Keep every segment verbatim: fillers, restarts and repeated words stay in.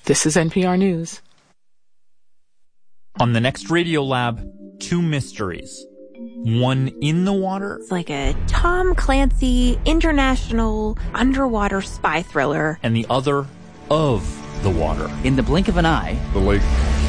This is N P R News. On the next Radio Lab, two mysteries. One in the water. It's like a Tom Clancy international underwater spy thriller. And the other of the water. In the blink of an eye, the lake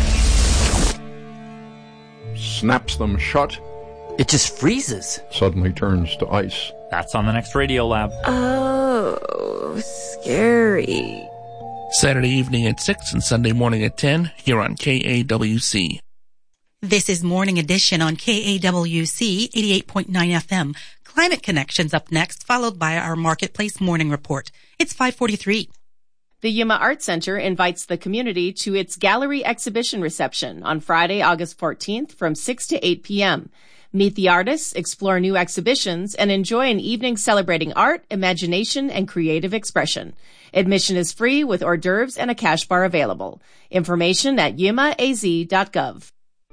snaps them shut. It just freezes. Suddenly turns to ice. That's on the next Radio Lab. Oh, scary. Saturday evening at six and Sunday morning at ten here on K A W C. This is Morning Edition on K A W C eighty-eight point nine F M. Climate Connections up next, followed by our Marketplace Morning Report. It's five forty-three. The Yuma Art Center invites the community to its gallery exhibition reception on Friday, August fourteenth from six to eight p.m. Meet the artists, explore new exhibitions, and enjoy an evening celebrating art, imagination, and creative expression. Admission is free with hors d'oeuvres and a cash bar available. Information at yuma a z dot gov.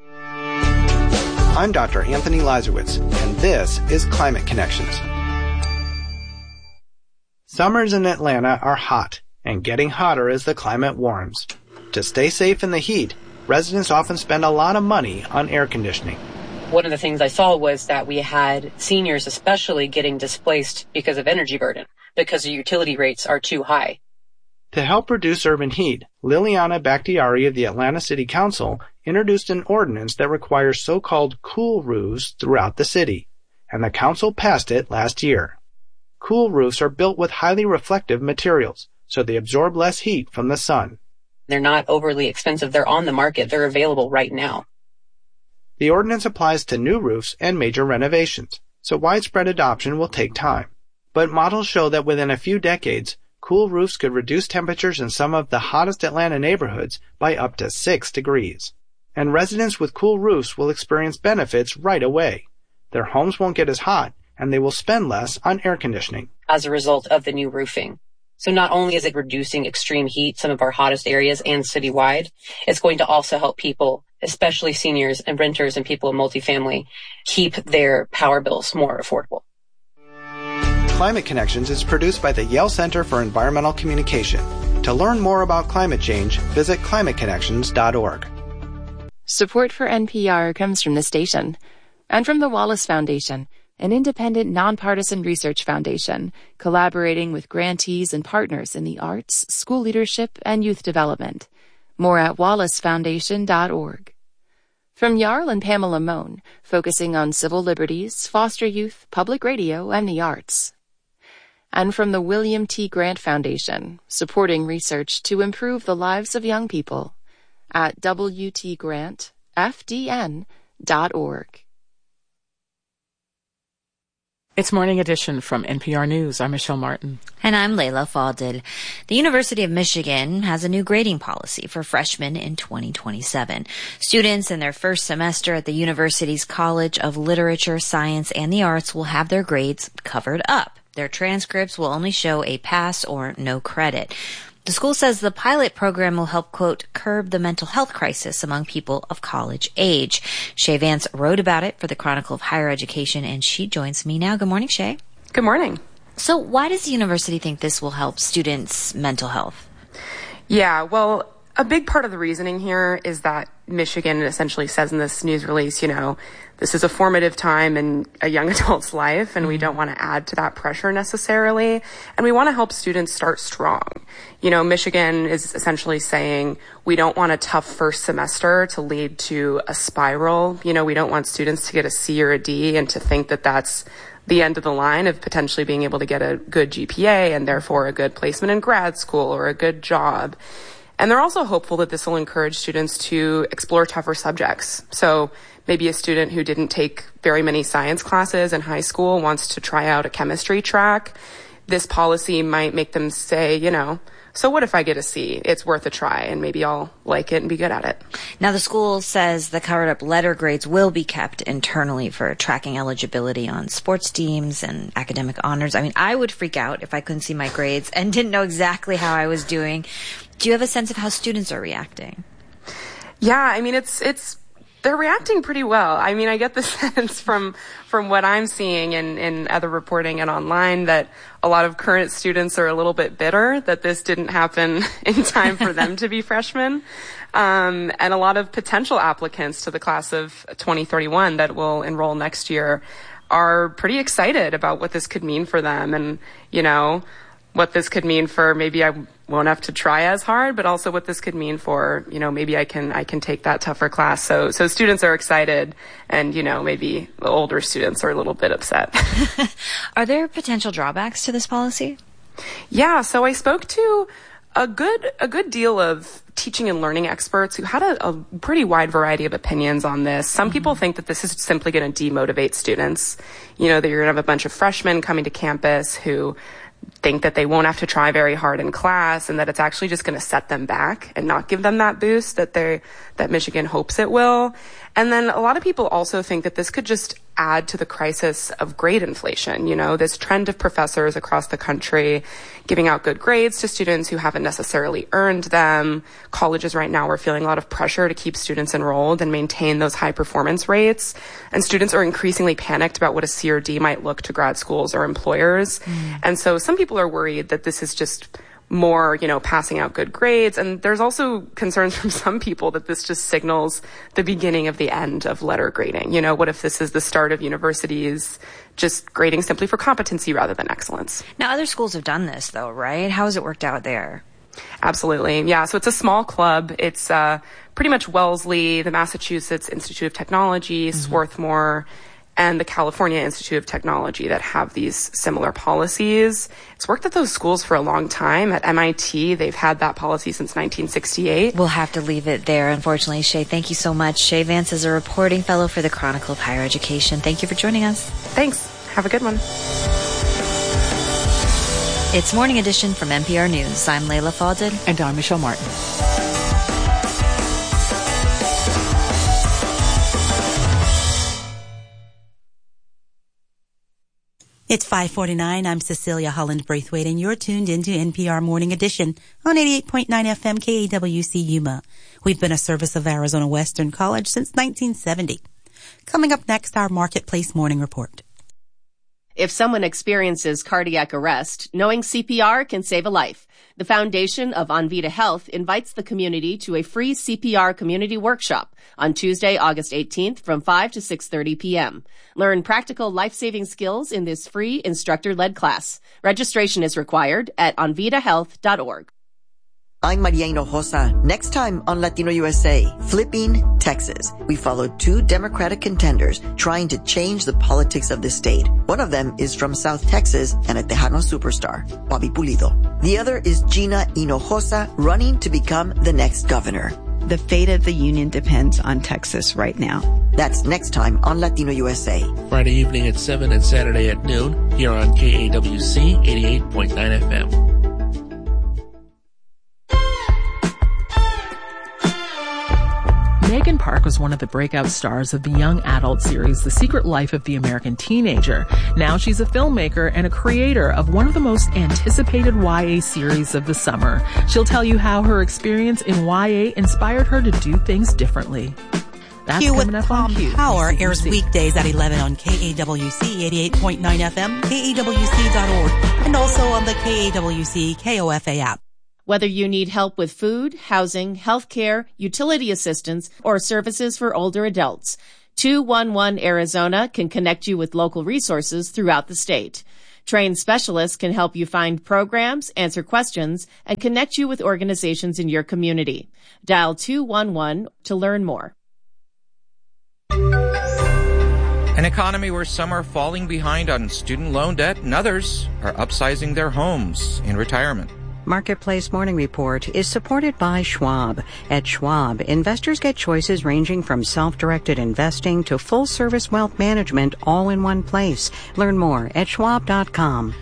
I'm Doctor Anthony Lazarowitz, and this is Climate Connections. Summers in Atlanta are hot, and getting hotter as the climate warms. To stay safe in the heat, residents often spend a lot of money on air conditioning. One of the things I saw was that we had seniors especially getting displaced because of energy burden, because the utility rates are too high. To help reduce urban heat, Liliana Bakhtiari of the Atlanta City Council introduced an ordinance that requires so-called cool roofs throughout the city, and the council passed it last year. Cool roofs are built with highly reflective materials, so they absorb less heat from the sun. They're not overly expensive. They're on the market. They're available right now. The ordinance applies to new roofs and major renovations, so widespread adoption will take time. But models show that within a few decades, cool roofs could reduce temperatures in some of the hottest Atlanta neighborhoods by up to six degrees. And residents with cool roofs will experience benefits right away. Their homes won't get as hot, and they will spend less on air conditioning. As a result of the new roofing. So not only is it reducing extreme heat, some of our hottest areas and citywide, it's going to also help people, especially seniors and renters and people in multifamily, keep their power bills more affordable. Climate Connections is produced by the Yale Center for Environmental Communication. To learn more about climate change, visit climate connections dot org. Support for N P R comes from the station and from the Wallace Foundation, an independent, nonpartisan research foundation collaborating with grantees and partners in the arts, school leadership, and youth development. More at wallace foundation dot org. From Jarl and Pamela Mohn, focusing on civil liberties, foster youth, public radio, and the arts. And from the William T. Grant Foundation, supporting research to improve the lives of young people at w t grant f d n dot org. It's Morning Edition from N P R News. I'm Michelle Martin. And I'm Layla Fadel. The University of Michigan has a new grading policy for freshmen in twenty twenty-seven. Students in their first semester at the university's College of Literature, Science, and the Arts will have their grades covered up. Their transcripts will only show a pass or no credit. The school says the pilot program will help, quote, curb the mental health crisis among people of college age. Shay Vance wrote about it for the Chronicle of Higher Education, and she joins me now. Good morning, Shay. Good morning. So why does the university think this will help students' mental health? Yeah, well, a big part of the reasoning here is that Michigan essentially says in this news release, you know, this is a formative time in a young adult's life, and we don't want to add to that pressure necessarily. And we want to help students start strong. You know, Michigan is essentially saying we don't want a tough first semester to lead to a spiral. You know, we don't want students to get a C or a D and to think that that's the end of the line of potentially being able to get a good G P A and therefore a good placement in grad school or a good job. And they're also hopeful that this will encourage students to explore tougher subjects. So maybe a student who didn't take very many science classes in high school wants to try out a chemistry track. This policy might make them say, you know, so what if I get a C? It's worth a try, and maybe I'll like it and be good at it. Now, the school says the covered-up letter grades will be kept internally for tracking eligibility on sports teams and academic honors. I mean, I would freak out if I couldn't see my grades and didn't know exactly how I was doing. Do you have a sense of how students are reacting? Yeah, I mean, it's it's They're reacting pretty well. I mean, I get the sense from from what I'm seeing in, in other reporting and online that a lot of current students are a little bit bitter that this didn't happen in time for them to be freshmen. Um, and a lot of potential applicants to the class of twenty thirty-one that will enroll next year are pretty excited about what this could mean for them and, you know, what this could mean for maybe I won't have to try as hard, but also what this could mean for, you know, maybe I can, I can take that tougher class. So, so students are excited and, you know, maybe the older students are a little bit upset. Are there potential drawbacks to this policy? Yeah. So I spoke to a good, a good deal of teaching and learning experts who had a, a pretty wide variety of opinions on this. Some mm-hmm. people think that this is simply going to demotivate students. You know, that you're going to have a bunch of freshmen coming to campus who think that they won't have to try very hard in class and that it's actually just going to set them back and not give them that boost that they that Michigan hopes it will. And then a lot of people also think that this could just add to the crisis of grade inflation. You know, this trend of professors across the country giving out good grades to students who haven't necessarily earned them. Colleges right now are feeling a lot of pressure to keep students enrolled and maintain those high performance rates. And students are increasingly panicked about what a C or D might look to grad schools or employers. Mm. And so some people are worried that this is just more, you know, passing out good grades. And there's also concerns from some people that this just signals the beginning of the end of letter grading. You know, what if this is the start of universities just grading simply for competency rather than excellence? Now, other schools have done this, though, right? How has it worked out there? Absolutely. Yeah. So it's a small club. It's uh, pretty much Wellesley, the Massachusetts Institute of Technology, mm-hmm. Swarthmore, and the California Institute of Technology that have these similar policies. It's worked at those schools for a long time. At M I T, they've had that policy since nineteen sixty-eight. We'll have to leave it there, unfortunately. Shay, thank you so much. Shay Vance is a reporting fellow for the Chronicle of Higher Education. Thank you for joining us. Thanks. Have a good one. It's Morning Edition from N P R News. I'm Layla Fadel. And I'm Michelle Martin. It's five forty-nine. I'm Cecilia Holland-Braithwaite, and you're tuned into N P R Morning Edition on eighty-eight point nine F M K A W C Yuma. We've been a service of Arizona Western College since nineteen seventy. Coming up next, our Marketplace Morning Report. If someone experiences cardiac arrest, knowing C P R can save a life. The foundation of Anvita Health invites the community to a free C P R community workshop on Tuesday, August eighteenth from five to six thirty p.m. Learn practical life-saving skills in this free instructor-led class. Registration is required at anvita health dot org. I'm Maria Hinojosa. Next time on Latino U S A, Flipping Texas. We followed two Democratic contenders trying to change the politics of the state. One of them is from South Texas and a Tejano superstar, Bobby Pulido. The other is Gina Hinojosa, running to become the next governor. The fate of the union depends on Texas right now. That's next time on Latino U S A. Friday evening at seven and Saturday at noon here on K A W C eighty-eight point nine F M. Megan Park was one of the breakout stars of the young adult series The Secret Life of the American Teenager. Now she's a filmmaker and a creator of one of the most anticipated Y A series of the summer. She'll tell you how her experience in Y A inspired her to do things differently. That's Q coming with up Palm on Q. Power airs weekdays at eleven on K A W C eighty-eight point nine F M, K A W C dot org, and also on the K A W C K O F A app. Whether you need help with food, housing, healthcare, utility assistance, or services for older adults, two one one Arizona can connect you with local resources throughout the state. Trained specialists can help you find programs, answer questions, and connect you with organizations in your community. Dial two one one to learn more. An economy where some are falling behind on student loan debt and others are upsizing their homes in retirement. Marketplace Morning Report is supported by Schwab. At Schwab, investors get choices ranging from self-directed investing to full-service wealth management all in one place. Learn more at schwab dot com.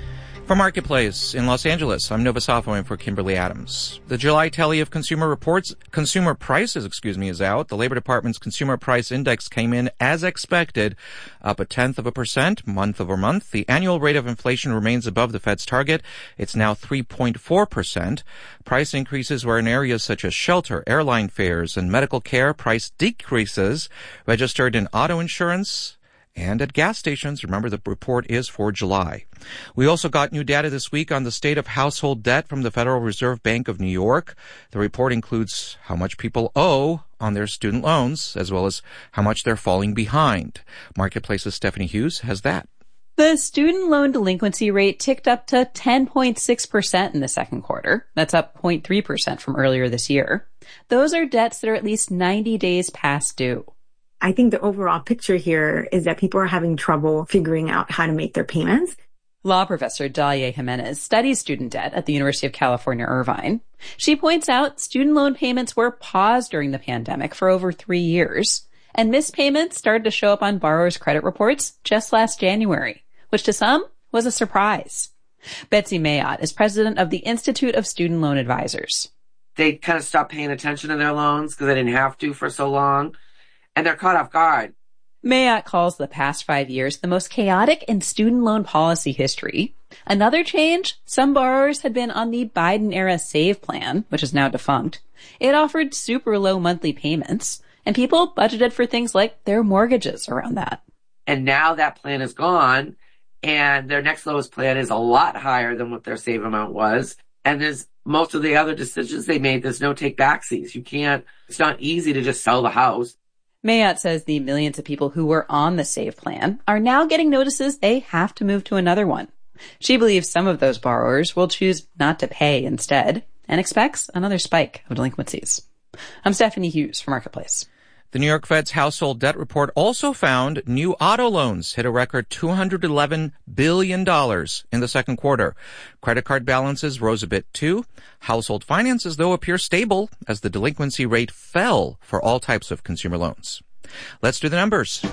For Marketplace in Los Angeles, I'm Nova Safo in for Kimberly Adams. The July tally of consumer reports, consumer prices, excuse me, is out. The Labor Department's Consumer Price Index came in as expected, up a tenth of a percent month over month. The annual rate of inflation remains above the Fed's target. It's now three point four percent. Price increases were in areas such as shelter, airline fares, and medical care. Price decreases registered in auto insurance and at gas stations. Remember, the report is for July. We also got new data this week on the state of household debt from the Federal Reserve Bank of New York. The report includes how much people owe on their student loans, as well as how much they're falling behind. Marketplace's Stephanie Hughes has that. The student loan delinquency rate ticked up to ten point six percent in the second quarter. That's up zero point three percent from earlier this year. Those are debts that are at least ninety days past due. I think the overall picture here is that people are having trouble figuring out how to make their payments. Law professor Dalia Jimenez studies student debt at the University of California, Irvine. She points out student loan payments were paused during the pandemic for over three years, and missed payments started to show up on borrowers' credit reports just last January, which to some was a surprise. Betsy Mayotte is president of the Institute of Student Loan Advisors. They kind of stopped paying attention to their loans because they didn't have to for so long. And they're caught off guard. Mayotte calls the past five years the most chaotic in student loan policy history. Another change, some borrowers had been on the Biden-era SAVE plan, which is now defunct. It offered super low monthly payments, and people budgeted for things like their mortgages around that. And now that plan is gone, and their next lowest plan is a lot higher than what their SAVE amount was. And there's most of the other decisions they made, there's no take-backsies. You can't, it's not easy to just sell the house. Mayotte says the millions of people who were on the SAVE plan are now getting notices they have to move to another one. She believes some of those borrowers will choose not to pay instead and expects another spike of delinquencies. I'm Stephanie Hughes for Marketplace. The New York Fed's household debt report also found new auto loans hit a record two hundred eleven billion dollars in the second quarter. Credit card balances rose a bit too. Household finances, though, appear stable as the delinquency rate fell for all types of consumer loans. Let's do the numbers.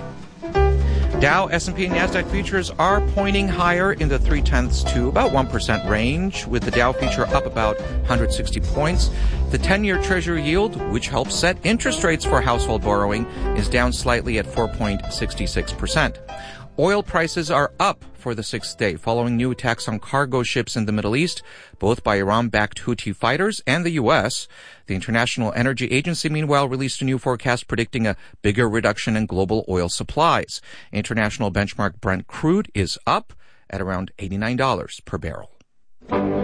Dow, S and P, and NASDAQ futures are pointing higher in the three-tenths to about one percent range, with the Dow future up about one hundred sixty points. The ten-year Treasury yield, which helps set interest rates for household borrowing, is down slightly at four point six six percent. Oil prices are up for the sixth day, following new attacks on cargo ships in the Middle East, both by Iran-backed Houthi fighters and the U S. The International Energy Agency, meanwhile, released a new forecast predicting a bigger reduction in global oil supplies. International benchmark Brent crude is up at around eighty-nine dollars per barrel.